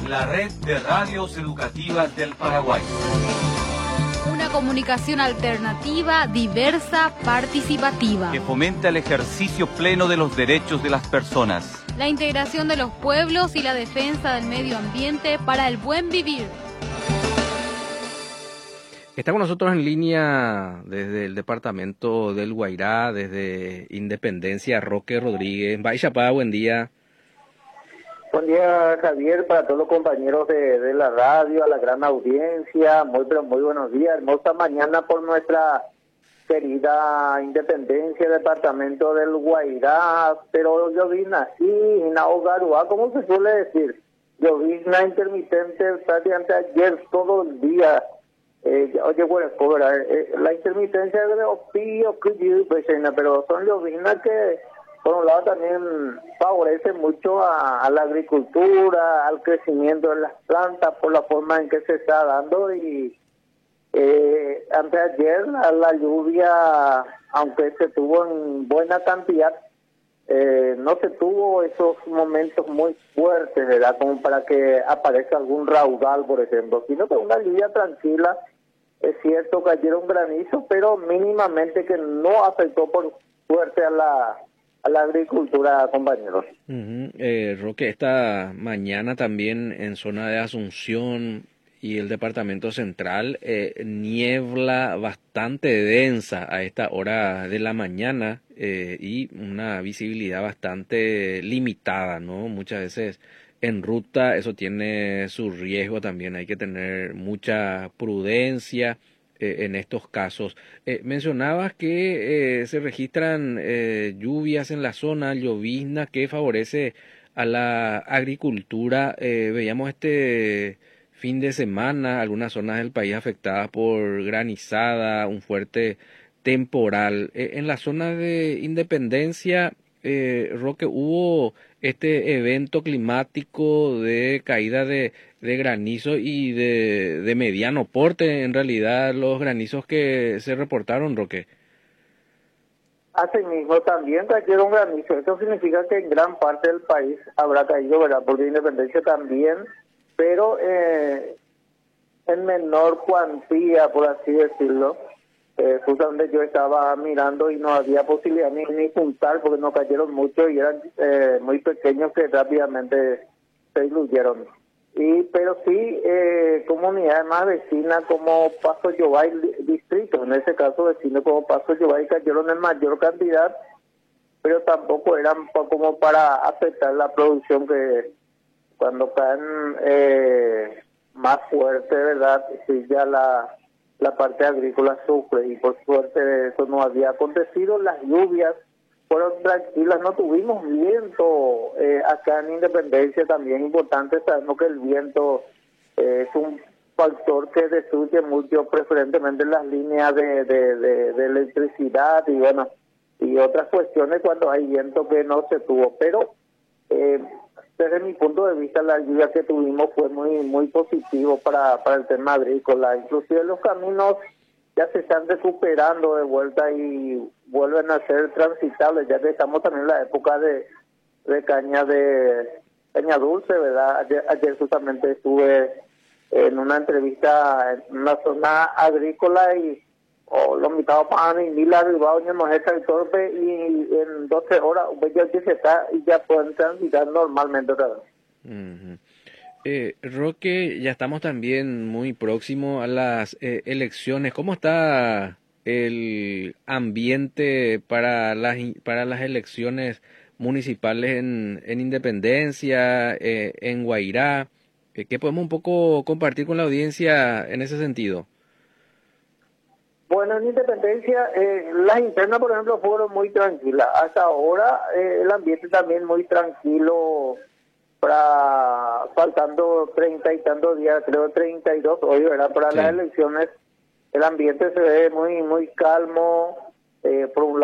la red de radios educativas del Paraguay. Una comunicación alternativa, diversa, participativa. Que fomenta el ejercicio pleno de los derechos de las personas. La integración de los pueblos y la defensa del medio ambiente para el buen vivir. Está con nosotros en línea desde el departamento del Guairá, desde Independencia, Roque Rodríguez. Baixapá, buen día. Buen día, Javier, para todos los compañeros de la radio, a la gran audiencia. Muy buenos días. Hermosa mañana por nuestra querida Independencia, departamento del Guairá. Pero llovizna y Hogaruá, ¿cómo se suele decir? Llovizna intermitente prácticamente ayer todo el día. Oye, bueno, la intermitencia de opio, pero son lloviznas que por un lado también favorece mucho a la agricultura, al crecimiento de las plantas por la forma en que se está dando. Y anteayer la lluvia, aunque se tuvo en buena cantidad, no se tuvo esos momentos muy fuertes, ¿verdad? Como para que aparezca algún raudal, por ejemplo, sino que una lluvia tranquila. Es cierto, cayeron granizos, pero mínimamente que no afectó por suerte a la agricultura, compañeros. Roque, esta mañana también en zona de Asunción y el departamento central, niebla bastante densa a esta hora de la mañana y una visibilidad bastante limitada, ¿no? Muchas veces en ruta eso tiene su riesgo también, hay que tener mucha prudencia en estos casos. Mencionabas que se registran lluvias en la zona, llovizna que favorece a la agricultura. Veíamos este fin de semana algunas zonas del país afectadas por granizada, un fuerte temporal. En la zona de Independencia, Roque, hubo este evento climático de caída de granizo y de mediano porte, en realidad, los granizos que se reportaron, Roque. Asimismo, también cayeron granizo. Eso significa que en gran parte del país habrá caído, ¿verdad? Porque Independencia también, pero en menor cuantía, por así decirlo. Justamente yo estaba mirando y no había posibilidad ni juntar porque no cayeron mucho y eran muy pequeños que rápidamente se diluyeron. Pero sí, comunidades más vecinas como Paso Yobay, distritos, en ese caso vecinos como Paso Yobay cayeron en mayor cantidad, pero tampoco eran como para afectar la producción, que cuando caen más fuerte, ¿verdad? Sí, ya la parte agrícola sufre, y por suerte eso no había acontecido. Las lluvias fueron tranquilas, no tuvimos viento acá en Independencia. También importante, sabemos que el viento es un factor que destruye mucho, preferentemente las líneas de electricidad y bueno, y otras cuestiones cuando hay viento que no se tuvo, pero desde mi punto de vista la lluvia que tuvimos fue muy positivo para el tema agrícola. Inclusive los caminos ya se están recuperando de vuelta y vuelven a ser transitables, ya que estamos también en la época de caña dulce, ¿verdad? Ayer justamente estuve en una entrevista en una zona agrícola y los invitados para y la arriba nos está el torpe y en 12 horas ya se está y ya pueden transitar normalmente otra vez. Roque, ya estamos también muy próximo a las elecciones. ¿Cómo está el ambiente para las elecciones municipales en Independencia, en Guairá? ¿Qué podemos un poco compartir con la audiencia en ese sentido? Bueno, en Independencia, las internas, por ejemplo, fueron muy tranquilas. Hasta ahora, el ambiente también muy tranquilo, faltando 30 y tantos días, creo 32 hoy, ¿verdad? Para las elecciones, el ambiente se ve muy calmo, por un lado.